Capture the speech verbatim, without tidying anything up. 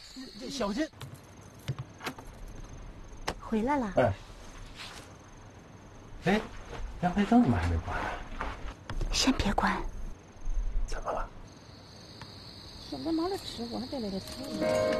小心！ 回来了。 哎，哎，亮黑灯怎么还没关呢？ 先别关。 怎么了？ 现在没得吃，我还得来点菜。